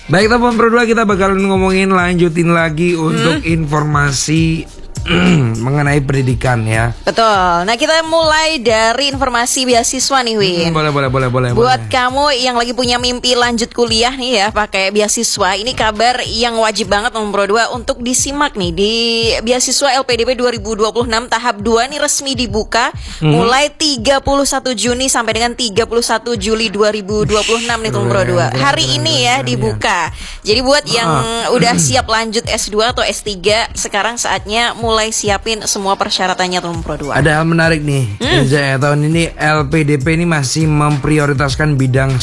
Baik teman Pro 2, kita bakalan lanjutin lagi untuk informasi mengenai pendidikan ya. Betul. Nah, kita mulai dari informasi beasiswa nih, Win. Boleh. Buat kamu yang lagi punya mimpi lanjut kuliah nih ya, pakai beasiswa, ini kabar yang wajib banget nomor 2 untuk disimak nih. Di beasiswa LPDP 2026 tahap 2 nih resmi dibuka mulai 31 Juni sampai dengan 31 Juli 2026 nih nomor 2. Hari ini ya dibuka. Jadi buat yang udah siap lanjut S2 atau S3, sekarang saatnya mulai siapin semua persyaratannya Tom Pro 2. Ada hal menarik nih. Tahun ini LPDP ini masih memprioritaskan bidang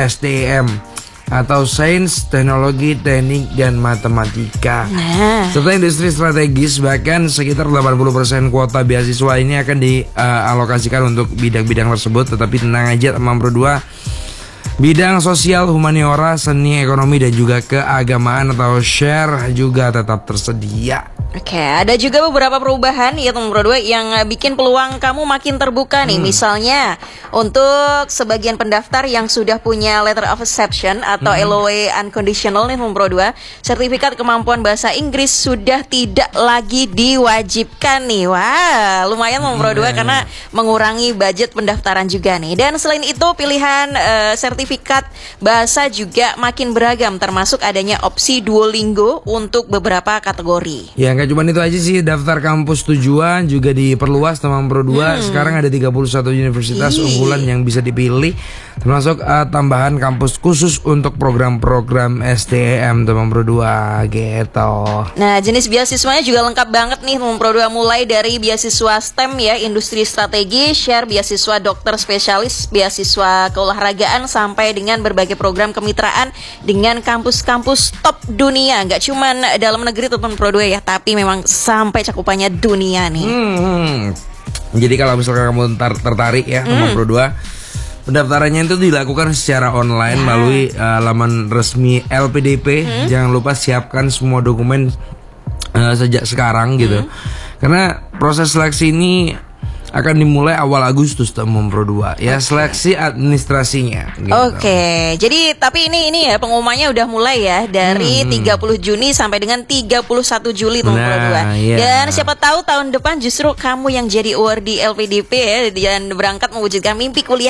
STM atau Sains, Teknologi, Teknik, dan Matematika. Serta industri strategis, bahkan sekitar 80% kuota beasiswa ini akan dialokasikan untuk bidang-bidang tersebut. Tetapi tenang aja teman Pro 2. Bidang sosial, humaniora, seni, ekonomi, dan juga keagamaan atau share juga tetap tersedia. Oke, ada juga beberapa perubahan ya teman Pro 2 yang bikin peluang kamu makin terbuka nih. Misalnya untuk sebagian pendaftar yang sudah punya letter of acceptance atau LOA unconditional nih teman Pro 2, sertifikat kemampuan bahasa Inggris sudah tidak lagi diwajibkan nih. Wah, lumayan teman Pro 2 karena mengurangi budget pendaftaran juga nih. Dan selain itu pilihan sertifikat bahasa juga makin beragam, termasuk adanya opsi Duolingo untuk beberapa kategori. Ya, nggak cuma itu aja sih, daftar kampus tujuan juga diperluas teman Pro 2. Sekarang ada 31 universitas unggulan yang bisa dipilih, termasuk tambahan kampus khusus untuk program-program STM teman Pro 2 gitu. Nah, jenis beasiswanya juga lengkap banget nih teman Pro 2, mulai dari beasiswa STEM ya, industri strategi, share, beasiswa dokter spesialis, beasiswa keolahragaan, sampai dengan berbagai program kemitraan dengan kampus-kampus top dunia. Nggak cuman dalam negeri teman Pro 2 ya, tapi memang sampai cakupannya dunia nih. Jadi kalau misalkan kamu tertarik ya teman Pro 2, pendaftarannya itu dilakukan secara online melalui laman resmi LPDP. Jangan lupa siapkan semua dokumen sejak sekarang gitu. Karena proses seleksi ini akan dimulai awal Agustus teman Pro 2 ya, seleksi administrasinya gitu. Oke, jadi tapi ini ya pengumumannya udah mulai ya dari 30 Juni sampai dengan 31 Juli teman Pro 2. Iya. Dan siapa tahu tahun depan justru kamu yang jadi award di LPDP ya, dan berangkat mewujudkan mimpi kuliah